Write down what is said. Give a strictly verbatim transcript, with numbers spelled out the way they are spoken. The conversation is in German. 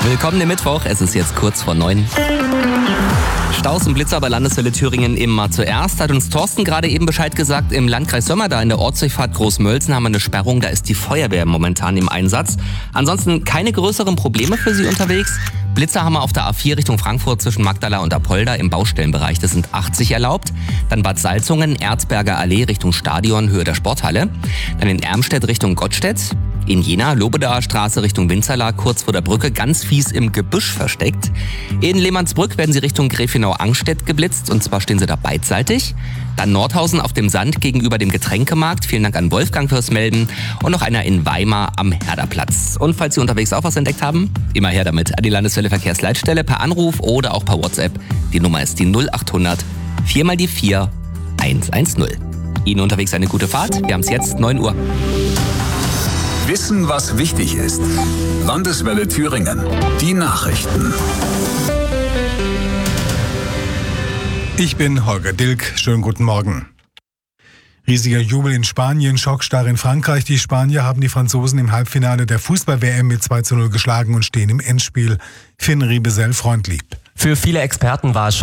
Willkommen im Mittwoch, es ist jetzt kurz vor neun. Staus und Blitzer bei Landeswelle Thüringen immer zuerst. Hat uns Thorsten gerade eben Bescheid gesagt, im Landkreis Sömmer, da in der Ortsdurchfahrt Großmölzen haben wir eine Sperrung, da ist die Feuerwehr momentan im Einsatz. Ansonsten keine größeren Probleme für Sie unterwegs. Blitzer haben wir auf der A vier Richtung Frankfurt zwischen Magdala und Apolda im Baustellenbereich, das sind achtzig erlaubt. Dann Bad Salzungen, Erzberger Allee Richtung Stadion, Höhe der Sporthalle. Dann in Ermstedt Richtung Gottstedt. In Jena, Lobedaer Straße Richtung Winzerla, kurz vor der Brücke, ganz fies im Gebüsch versteckt. In Lehmannsbrück werden Sie Richtung Gräfenau-Angstedt geblitzt, und zwar stehen Sie da beidseitig. Dann Nordhausen auf dem Sand gegenüber dem Getränkemarkt. Vielen Dank an Wolfgang fürs Melden. Und noch einer in Weimar am Herderplatz. Und falls Sie unterwegs auch was entdeckt haben, immer her damit an die Landeswelle Verkehrsleitstelle per Anruf oder auch per WhatsApp. Die Nummer ist die null achthundert vier mal die vier hundertzehn. Ihnen unterwegs eine gute Fahrt. Wir haben es jetzt neun Uhr. Wissen, was wichtig ist. Landeswelle Thüringen. Die Nachrichten. Ich bin Holger Dilk. Schönen guten Morgen. Riesiger Jubel in Spanien, Schockstarre in Frankreich. Die Spanier haben die Franzosen im Halbfinale der Fußball-W M mit zwei zu null geschlagen und stehen im Endspiel. Finn Riebesell, Freundlieb. Für viele Experten war es